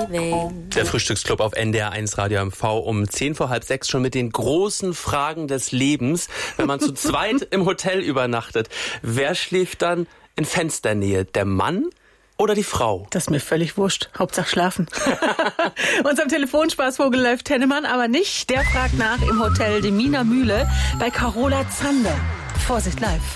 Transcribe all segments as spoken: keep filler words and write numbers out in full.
leaving. Der Frühstücksclub auf N D R eins Radio M V um zehn vor halb sechs schon mit den großen Fragen des Lebens. Wenn man zu zweit im Hotel übernachtet, wer schläft dann in Fensternähe? Der Mann oder die Frau? Das ist mir völlig wurscht. Hauptsache schlafen. Unserem Telefonspaßvogel läuft Tennemann aber nicht. Der fragt nach im Hotel de Mina Mühle bei Carola Zander. Vorsicht live.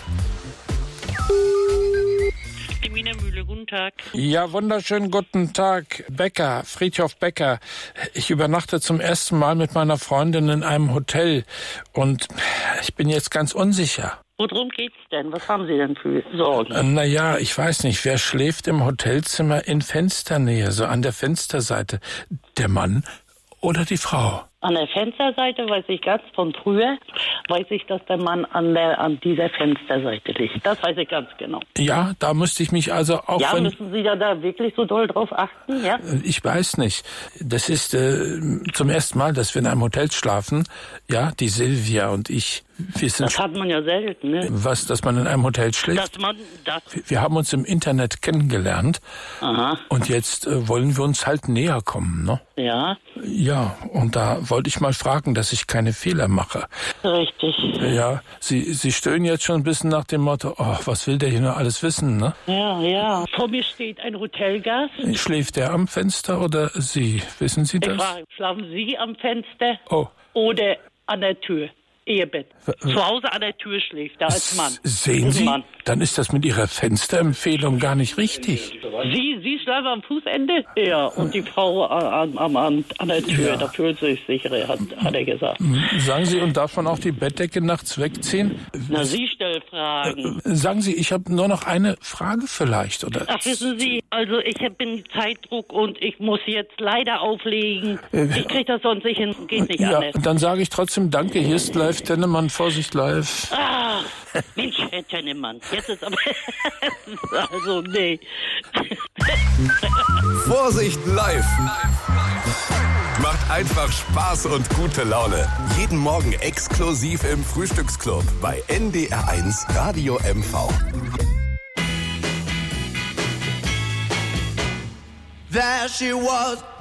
Die Mina Mühle, guten Tag. Ja, wunderschönen guten Tag. Becker, Friedhof Becker. Ich übernachte zum ersten Mal mit meiner Freundin in einem Hotel und ich bin jetzt ganz unsicher. Worum geht's denn? Was haben Sie denn für Sorgen? Naja, ich weiß nicht, wer schläft im Hotelzimmer in Fensternähe, so an der Fensterseite? Der Mann oder die Frau? An der Fensterseite weiß ich ganz von früher, weiß ich, dass der Mann an der an dieser Fensterseite liegt. Das weiß ich ganz genau. Ja, da müsste ich mich also auch... Ja, wenn, müssen Sie da, da wirklich so doll drauf achten, ja? Ich weiß nicht. Das ist äh, zum ersten Mal, dass wir in einem Hotel schlafen. Ja, die Silvia und ich. Wir sind Das hat man ja selten, ne? Was, dass man in einem Hotel schläft? Dass man das... Wir haben uns im Internet kennengelernt. Aha. Und jetzt äh, wollen wir uns halt näher kommen, ne? Ja. Ja, und da wollte ich mal fragen, dass ich keine Fehler mache. Richtig. Ja, Sie, Sie stöhnen jetzt schon ein bisschen nach dem Motto, oh, was will der hier nur alles wissen, ne? Ja, ja. Vor mir steht ein Hotelgast. Schläft der am Fenster oder Sie? Wissen Sie das? Ich frage, schlafen Sie am Fenster Oh. oder an der Tür? Ehebett. Zu Hause an der Tür schläft, da als Mann. Sehen Sie? Mann. Dann ist das mit Ihrer Fensterempfehlung gar nicht richtig. Sie, Sie schlafen am Fußende? Ja, und die Frau an, an, an, an der Tür, Ja. da fühlt sie sich sicherer, hat, hat er gesagt. Sagen Sie, und darf man auch die Bettdecke nachts wegziehen? Na, Sie stellen Fragen. Sagen Sie, ich habe nur noch eine Frage vielleicht, oder? Ach, wissen Sie, also ich bin Zeitdruck und ich muss jetzt leider auflegen. Ich krieg das sonst nicht hin, geht nicht Ja, anders. dann sage ich trotzdem Danke. Hier ist live Tennemann, Vorsicht live. Ah, Mensch, Herr Tennemann, jetzt ist aber... also, nee. Vorsicht live! Macht einfach Spaß und gute Laune. Jeden Morgen exklusiv im Frühstücksclub bei N D R eins Radio M V. There she was.